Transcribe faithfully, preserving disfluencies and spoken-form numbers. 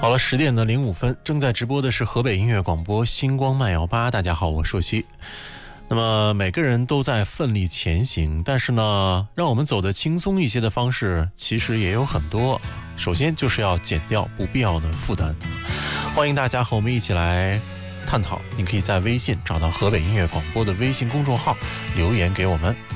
好了，十点的零五分，正在直播的是河北音乐广播星光慢摇吧。大家好，我是硕熙。那么每个人都在奋力前行，但是呢，让我们走得轻松一些的方式其实也有很多。首先就是要减掉不必要的负担。欢迎大家和我们一起来探讨，你可以在微信找到河北音乐广播的微信公众号，留言给我们。